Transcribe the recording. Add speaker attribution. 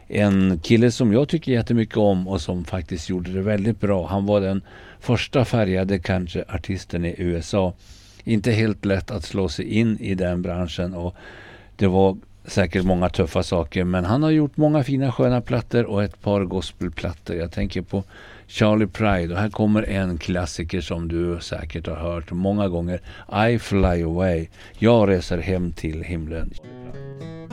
Speaker 1: en kille som jag tycker jättemycket om och som faktiskt gjorde det väldigt bra. Han var den första färgade countryartisten i USA. Inte helt lätt att slå sig in i den branschen, och det var säkert många tuffa saker, men han har gjort många fina sköna plattor och ett par gospelplattor. Jag tänker på Charlie Pride, och här kommer en klassiker som du säkert har hört många gånger. I fly away. Jag reser hem till himlen.